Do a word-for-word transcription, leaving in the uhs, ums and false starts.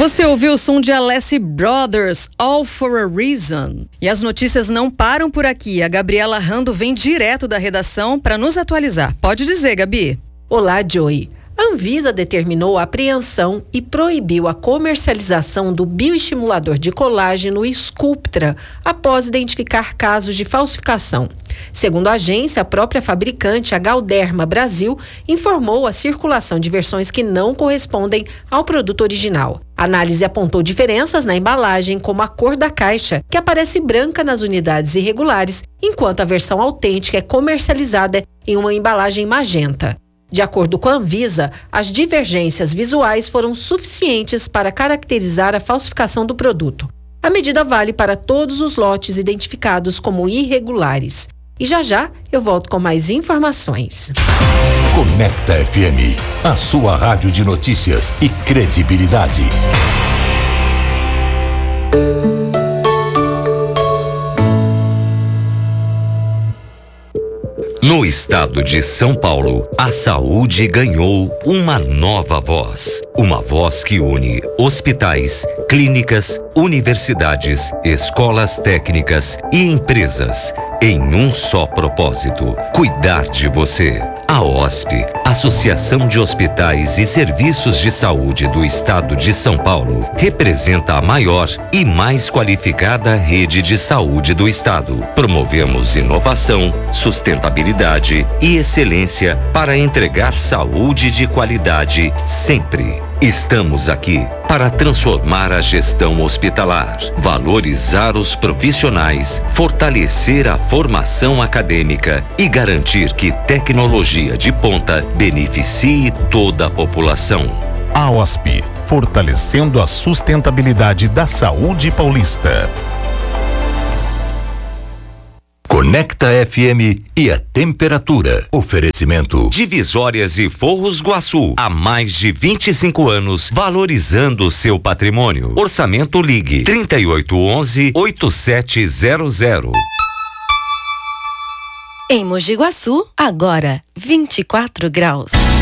Você ouviu o som de Alessi Brothers, All for a Reason. E as notícias não param por aqui. A Gabriela Rando vem direto da redação para nos atualizar. Pode dizer, Gabi. Olá, Joey. A Anvisa determinou a apreensão e proibiu a comercialização do bioestimulador de colágeno Sculptra após identificar casos de falsificação. Segundo a agência, a própria fabricante, a Galderma Brasil, informou a circulação de versões que não correspondem ao produto original. A análise apontou diferenças na embalagem, como a cor da caixa, que aparece branca nas unidades irregulares, enquanto a versão autêntica é comercializada em uma embalagem magenta. De acordo com a Anvisa, as divergências visuais foram suficientes para caracterizar a falsificação do produto. A medida vale para todos os lotes identificados como irregulares. E já já eu volto com mais informações. Conecta F M, a sua rádio de notícias e credibilidade. No estado de São Paulo, a saúde ganhou uma nova voz. Uma voz que une hospitais, clínicas, universidades, escolas técnicas e empresas em um só propósito: cuidar de você. A O S P, Associação de Hospitais e Serviços de Saúde do Estado de São Paulo, representa a maior e mais qualificada rede de saúde do Estado. Promovemos inovação, sustentabilidade e excelência para entregar saúde de qualidade sempre. Estamos aqui para transformar a gestão hospitalar, valorizar os profissionais, fortalecer a formação acadêmica e garantir que tecnologia de ponta beneficie toda a população. A O S P, fortalecendo a sustentabilidade da saúde paulista. Conecta F M e a temperatura. Oferecimento Divisórias e Forros Guaçu. Há mais de vinte e cinco anos, valorizando o seu patrimônio. Orçamento Ligue trinta e oito onze, oitenta e sete zero zero. Em Mogi Guaçu, agora vinte e quatro graus.